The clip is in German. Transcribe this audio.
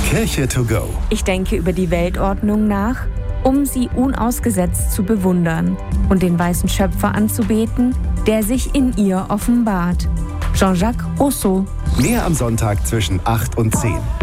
Kirche to go. Ich denke über die Weltordnung nach, um sie unausgesetzt zu bewundern und den weißen Schöpfer anzubeten, der sich in ihr offenbart. Jean-Jacques Rousseau. Mehr am Sonntag zwischen 8 und 10.